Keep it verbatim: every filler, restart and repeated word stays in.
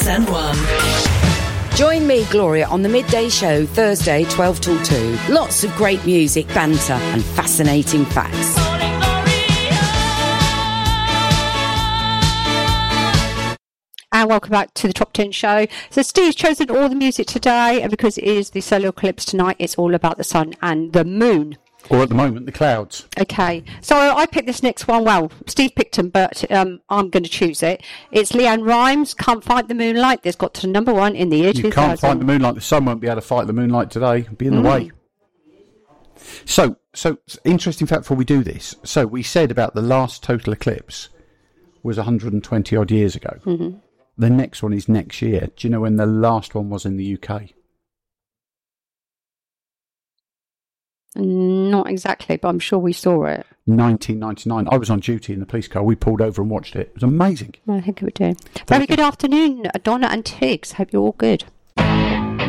and one. Join me, Gloria, on the midday show Thursday, twelve till two. Lots of great music, banter and fascinating facts. And welcome back to the Top ten Show. So Steve's chosen all the music today, and because it is the solar eclipse tonight, it's all about the sun and the moon. Or at the moment, the clouds. Okay, so I picked this next one. Well, Steve picked them, but um, I'm going to choose it. It's Leanne Rimes, Can't Fight the Moonlight. That's got to number one in the year you two thousand. You can't fight the moonlight. The sun won't be able to fight the moonlight today. It'll be in the mm. way. So, so interesting fact before we do this. So we said about the last total eclipse was one hundred twenty odd years ago. Mm-hmm. The next one is next year. Do you know when the last one was in the U K? Not exactly, but I'm sure we saw it. nineteen ninety-nine. I was on duty in the police car. We pulled over and watched it. It was amazing. I think it would do. Very good afternoon, Donna and Tiggs. Hope you're all good.